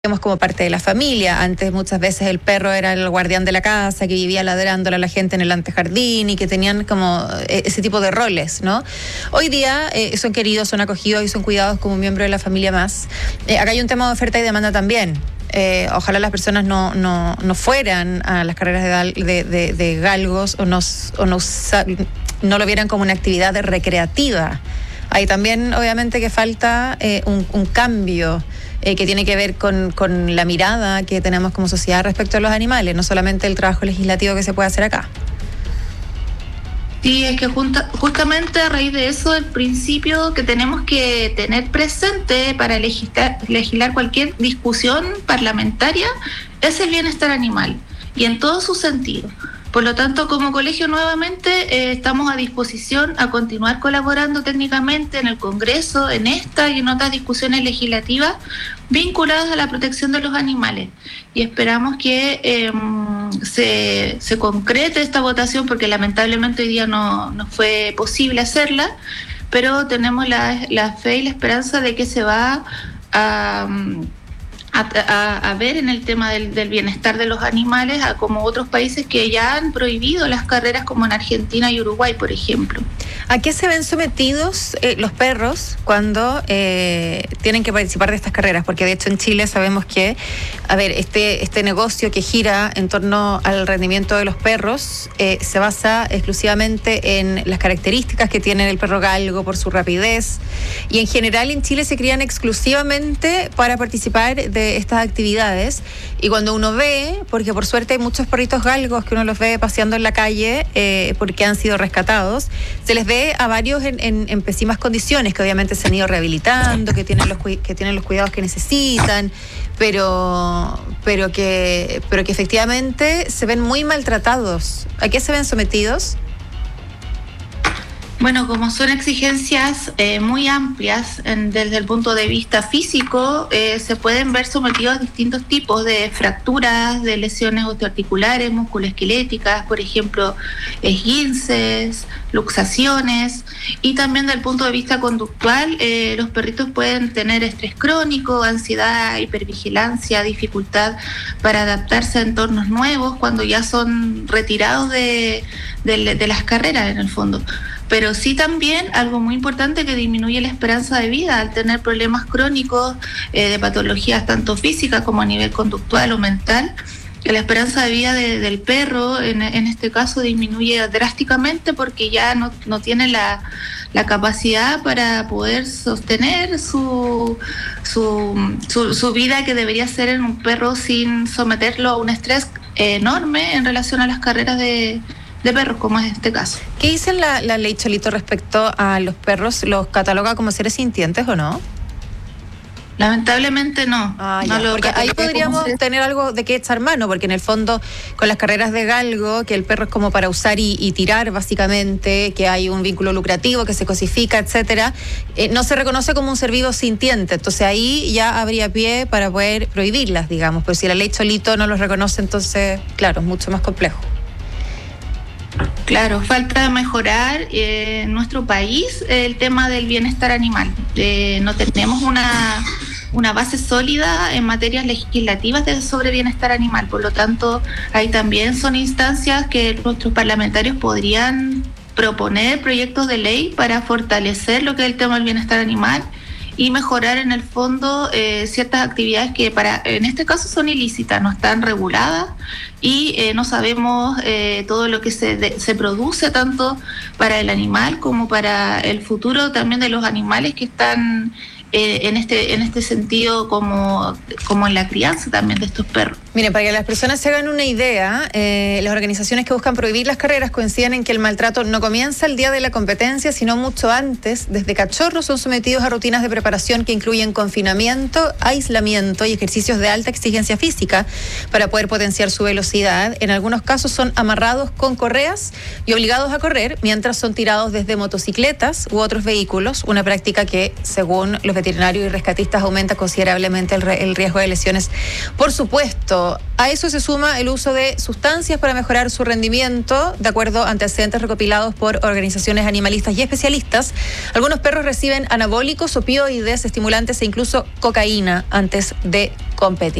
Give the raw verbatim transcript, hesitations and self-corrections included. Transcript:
como parte de la familia. Antes muchas veces el perro era el guardián de la casa, que vivía ladrándole a la gente en el antejardín y que tenían como ese tipo de roles, ¿no? Hoy día eh, son queridos, son acogidos y son cuidados como miembro de la familia más. Eh, acá hay un tema de oferta y demanda también. Eh, ojalá las personas no, no, no fueran a las carreras de, de, de, de galgos o, no, o no, no lo vieran como una actividad recreativa. Hay también, obviamente, que falta eh, un, un cambio eh, que tiene que ver con, con la mirada que tenemos como sociedad respecto a los animales, no solamente el trabajo legislativo que se puede hacer acá. Sí, es que junta, justamente a raíz de eso, el principio que tenemos que tener presente para legislar, legislar cualquier discusión parlamentaria es el bienestar animal, y en todo su sentido. Por lo tanto, como colegio nuevamente eh, estamos a disposición a continuar colaborando técnicamente en el Congreso, en esta y en otras discusiones legislativas vinculadas a la protección de los animales. Y esperamos que eh, se, se concrete esta votación, porque lamentablemente hoy día no, no fue posible hacerla, pero tenemos la, la fe y la esperanza de que se va a... A, a, a ver en el tema del, del bienestar de los animales, a como otros países que ya han prohibido las carreras, como en Argentina y Uruguay, por ejemplo. ¿A qué se ven sometidos eh, los perros cuando eh, tienen que participar de estas carreras? Porque de hecho en Chile sabemos que, a ver, este, este negocio que gira en torno al rendimiento de los perros eh, se basa exclusivamente en las características que tiene el perro galgo por su rapidez, y en general en Chile se crían exclusivamente para participar de estas actividades. Y cuando uno ve, porque por suerte hay muchos perritos galgos que uno los ve paseando en la calle eh, porque han sido rescatados, se les ve a varios en, en, en pésimas condiciones, que obviamente se han ido rehabilitando, que tienen los, que tienen los cuidados que necesitan, pero, pero, que, pero que efectivamente se ven muy maltratados. ¿A qué se ven sometidos? Bueno, como son exigencias eh, muy amplias en, desde el punto de vista físico, eh, se pueden ver sometidos a distintos tipos de fracturas, de lesiones osteoarticulares, musculoesqueléticas, por ejemplo, esguinces, luxaciones, y también desde el punto de vista conductual, eh, los perritos pueden tener estrés crónico, ansiedad, hipervigilancia, dificultad para adaptarse a entornos nuevos cuando ya son retirados de, de, de las carreras, en el fondo. Pero sí también algo muy importante, que disminuye la esperanza de vida al tener problemas crónicos eh, de patologías tanto físicas como a nivel conductual o mental. Que la esperanza de vida de, del perro en, en este caso disminuye drásticamente, porque ya no, no tiene la, la capacidad para poder sostener su, su, su, su vida, que debería ser en un perro sin someterlo a un estrés enorme en relación a las carreras de de perros, como es este caso. ¿Qué dice la, la ley Cholito respecto a los perros? ¿Los cataloga como seres sintientes o no? Lamentablemente no. Ah, no ya, lo porque ahí podríamos seres... tener algo de qué echar mano, porque en el fondo con las carreras de galgo, que el perro es como para usar y, y tirar básicamente, que hay un vínculo lucrativo que se cosifica, etcétera, eh, no se reconoce como un ser vivo sintiente. Entonces ahí ya habría pie para poder prohibirlas, digamos. Pero si la ley Cholito no los reconoce, entonces, claro, es mucho más complejo. Claro, falta mejorar eh, en nuestro país el tema del bienestar animal. Eh, no tenemos una, una base sólida en materias legislativas de, sobre bienestar animal. Por lo tanto, ahí también son instancias que nuestros parlamentarios podrían proponer proyectos de ley para fortalecer lo que es el tema del bienestar animal y mejorar en el fondo eh, ciertas actividades que para en este caso son ilícitas, no están reguladas, y eh, no sabemos eh, todo lo que se, de, se produce tanto para el animal como para el futuro también de los animales que están eh, en este en este sentido como, como en la crianza también de estos perros. Mire, para que las personas se hagan una idea, eh, las organizaciones que buscan prohibir las carreras coinciden en que el maltrato no comienza el día de la competencia, sino mucho antes. Desde cachorros son sometidos a rutinas de preparación que incluyen confinamiento, aislamiento y ejercicios de alta exigencia física para poder potenciar su velocidad. En algunos casos son amarrados con correas y obligados a correr mientras son tirados desde motocicletas u otros vehículos, una práctica que, según los veterinarios y rescatistas aumenta considerablemente el, el riesgo de lesiones. Por supuesto, a eso se suma el uso de sustancias para mejorar su rendimiento, de acuerdo a antecedentes recopilados por organizaciones animalistas y especialistas. Algunos perros reciben anabólicos, opioides, estimulantes e incluso cocaína antes de competir.